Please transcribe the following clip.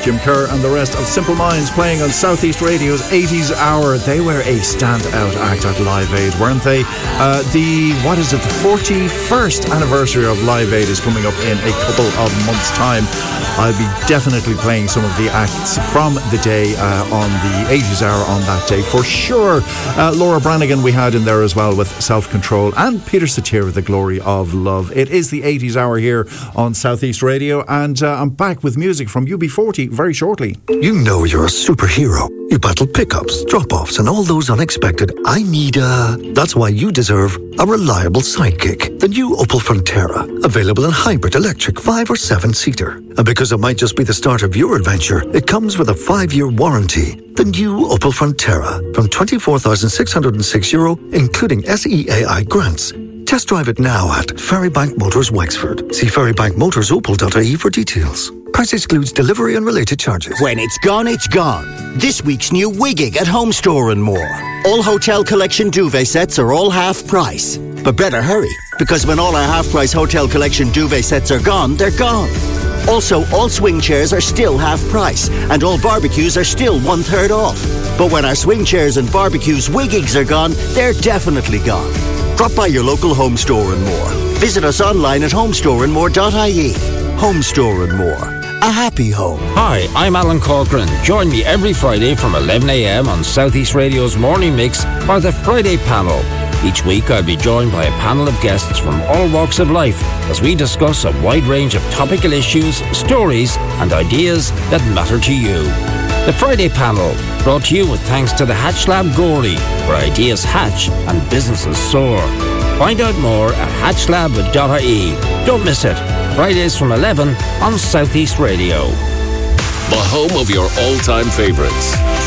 Jim Kerr and the rest of Simple Minds playing on Southeast Radio's 80s Hour. They were a standout act at Live Aid, weren't they? The 41st anniversary of Live Aid is coming up in a couple of months' time. I'll be definitely playing some of the acts from the day on the 80s Hour on that day for sure. Laura Branigan we had in there as well with Self-Control, and Peter Cetera, The Glory of Love. It is the 80s Hour here on Southeast Radio, and I'm back with music from UB40 very shortly. You know you're a superhero. You battle pickups, drop-offs and all those unexpected I need a... That's why you deserve a reliable sidekick. The new Opel Frontera. Available in hybrid, electric, 5 or 7-seater. And because it might just be the start of your adventure, it comes with a 5-year warranty. The new Opel Frontera. From €24,606, including SEAI grants. Test drive it now at Ferrybank Motors Wexford. See ferrybankmotorsopel.ie for details. Price excludes delivery and related charges. When it's gone, it's gone. This week's new Wigging at Home Store and More. All Hotel Collection duvet sets are all half price. But better hurry, because when all our half price Hotel Collection duvet sets are gone, they're gone. Also, all swing chairs are still half price, and all barbecues are still 1/3 off. But when our swing chairs and barbecues Wiggings are gone, they're definitely gone. Drop by your local Home Store and More. Visit us online at homestoreandmore.ie. Home Store and More. A happy home. Hi, I'm Alan Corcoran. Join me every Friday from 11 a.m. on Southeast Radio's Morning Mix for the Friday Panel. Each week I'll be joined by a panel of guests from all walks of life as we discuss a wide range of topical issues, stories and ideas that matter to you. The Friday Panel, brought to you with thanks to the Hatch Lab Gorey, where ideas hatch and businesses soar. Find out more at hatchlab.ie. Don't miss it. Fridays from 11 on Southeast Radio. The home of your all-time favourites.